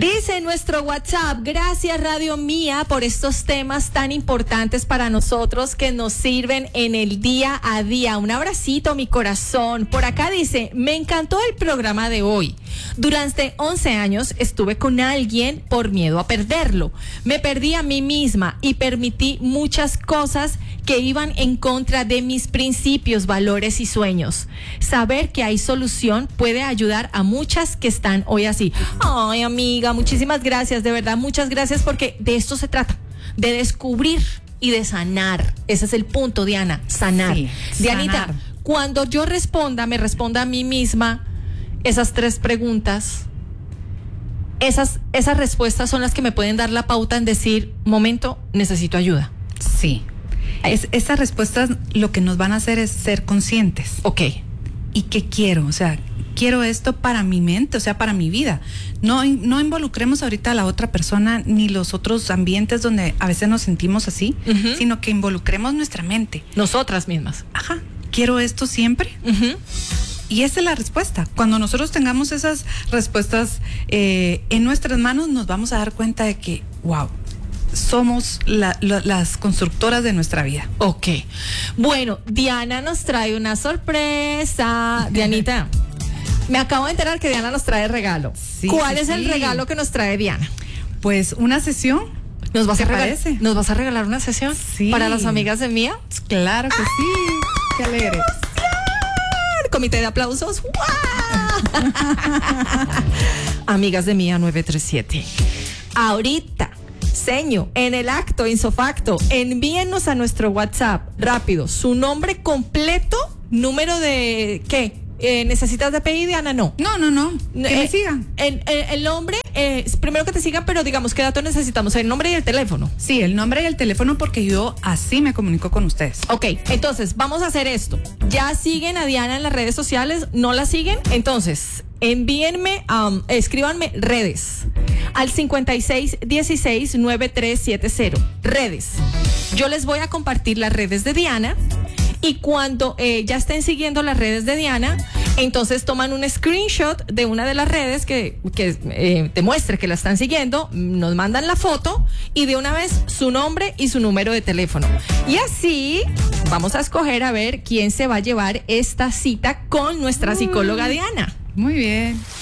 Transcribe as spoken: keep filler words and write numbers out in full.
Dice nuestro WhatsApp, gracias Radio Mía por estos temas tan importantes para nosotros que nos sirven en el día a día. Un abracito, mi corazón. Por acá dice, me encantó el programa de hoy. Durante once años estuve con alguien por miedo a perderlo. Me perdí a mí misma y permití muchas cosas que iban en contra de mis principios, valores y sueños. Saber que hay solución puede ayudar a muchas que están hoy así. Ay, amiga, muchísimas gracias, de verdad, muchas gracias, porque de esto se trata, de descubrir y de sanar. Ese es el punto, Diana, sanar. Sí, Dianita, sanar. Cuando yo responda, me responda a mí misma esas tres preguntas, esas, esas respuestas son las que me pueden dar la pauta en decir, momento, necesito ayuda. Sí. Es, esas respuestas lo que nos van a hacer es ser conscientes. Ok. ¿Y qué quiero? O sea, quiero esto para mi mente, o sea, para mi vida. No, no involucremos ahorita a la otra persona ni los otros ambientes donde a veces nos sentimos así, uh-huh. sino que involucremos nuestra mente. Nosotras mismas. Ajá. ¿Quiero esto siempre? Uh-huh. Y esa es la respuesta. Cuando nosotros tengamos esas respuestas eh, en nuestras manos, nos vamos a dar cuenta de que, wow, somos la, la, las constructoras de nuestra vida. Ok. Bueno, Diana nos trae una sorpresa. Dianita, me acabo de enterar que Diana nos trae regalo. Sí, ¿Cuál sí, es el sí. regalo que nos trae Diana? Pues una sesión. ¿Nos vas, a regalar, parece? ¿Nos vas a regalar una sesión? Sí. ¿Para las amigas de Mía? Claro que ¡ah! Sí. Qué alegre. Comité de aplausos. ¡Wow! Amigas de Mía nueve tres siete. Ahorita, seño, en el acto, insofacto, envíennos a nuestro WhatsApp rápido su nombre completo, número de ¿qué? Eh, ¿Necesitas de apellido, Diana? No. No, no, no. Que eh, me sigan. El, el, el nombre, eh, primero que te sigan, pero digamos, ¿qué datos necesitamos? El nombre y el teléfono. Sí, el nombre y el teléfono, porque yo así me comunico con ustedes. Ok, entonces, vamos a hacer esto. Ya siguen a Diana en las redes sociales, ¿no la siguen? Entonces, envíenme, um, escríbanme redes al cincuenta y seis dieciséis noventa y tres setenta. Redes. Yo les voy a compartir las redes de Diana. Y cuando eh, ya estén siguiendo las redes de Diana, entonces toman un screenshot de una de las redes que, que eh, demuestre que la están siguiendo, nos mandan la foto y de una vez su nombre y su número de teléfono. Y así vamos a escoger a ver quién se va a llevar esta cita con nuestra psicóloga Diana. Muy bien.